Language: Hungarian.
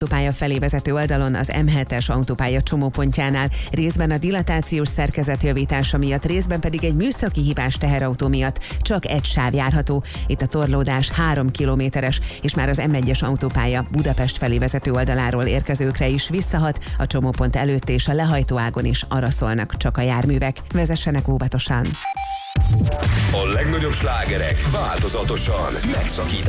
autópálya felé vezető oldalon az M7-es autópálya csomópontjánál, részben a dilatációs szerkezet javítása miatt, részben pedig egy műszaki hibás teherautó miatt csak egy sáv járható. Itt a torlódás 3 kilométeres, és már az M1-es autópálya Budapest felé vezető oldaláról érkezőkre is visszahat, a csomópont előtt és a lehajtóágon is arra szólnak csak a járművek. Vezessenek óvatosan! A legnagyobb slágerek változatosan megszakításban.